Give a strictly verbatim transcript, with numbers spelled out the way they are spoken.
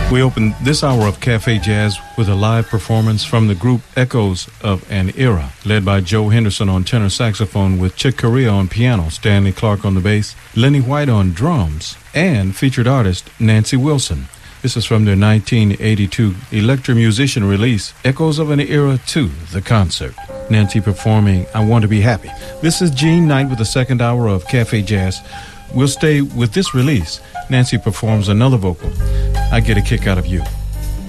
We opened this hour of Cafe Jazz with a live performance from the group Echoes of an Era, led by Joe Henderson on tenor saxophone with Chick Corea on piano, Stanley Clark on the bass, Lenny White on drums, and featured artist Nancy Wilson. This is from their nineteen eighty-two Electro-Musician release, Echoes of an Era two, the concert. Nancy performing I Want to Be Happy. This is Gene Knight with the second hour of Cafe Jazz. We'll stay with this release. Nancy performs another vocal, I Get a Kick Out of You.